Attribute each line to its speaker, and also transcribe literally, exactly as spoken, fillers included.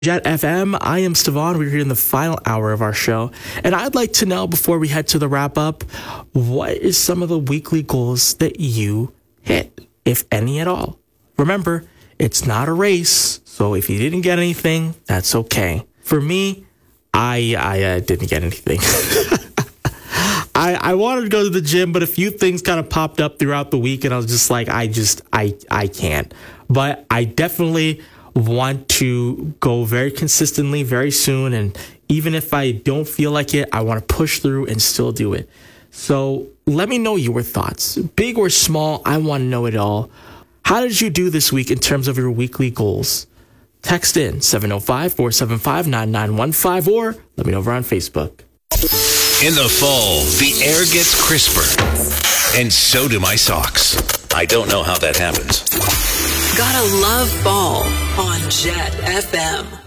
Speaker 1: Jet F M. I am Stevon. We're here in the final hour of our show. And I'd like to know, before we head to the wrap up, what is some of the weekly goals that you hit, if any at all? Remember, it's not a race. So if you didn't get anything, that's okay. For me, I, I uh, didn't get anything. I, I wanted to go to the gym, but a few things kind of popped up throughout the week. And I was just like, I just, I, I can't. But I definitely want to go very consistently very soon, and even if I don't feel like it, I want to push through and still do it. So let me know your thoughts, big or small. I want to know it all. How did you do this week in terms of your weekly goals? Text in seven oh five, four seven five, nine nine one five or let me know over on Facebook.
Speaker 2: In the fall, the air gets crisper, and so do my socks. I don't know how that happens.
Speaker 3: Gotta love fall on Jet F M.